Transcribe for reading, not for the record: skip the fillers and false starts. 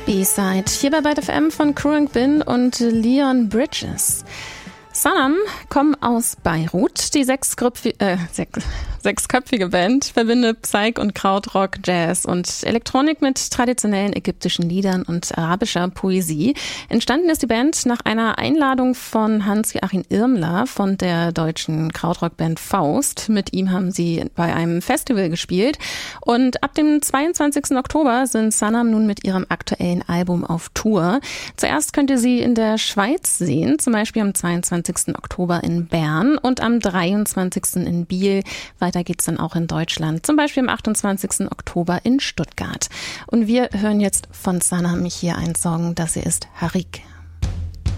B-Side hier bei Byte FM von Khruangbin Bin und Leon Bridges. Sanam kommen aus Beirut. Die sechsköpfige Band verbindet Psych und Krautrock, Jazz und Elektronik mit traditionellen ägyptischen Liedern und arabischer Poesie. Entstanden ist die Band nach einer Einladung von Hans-Joachim Irmler von der deutschen Krautrock-Band Faust. Mit ihm haben sie bei einem Festival gespielt. Und ab dem 22. Oktober sind Sanam nun mit ihrem aktuellen Album auf Tour. Zuerst könnt ihr sie in der Schweiz sehen, zum Beispiel am 22. Oktober in Bern und am 23. in Biel. Weiter geht's dann auch in Deutschland, zum Beispiel am 28. Oktober in Stuttgart. Und wir hören jetzt von Sanam hier einen Song, das hier ist Harik.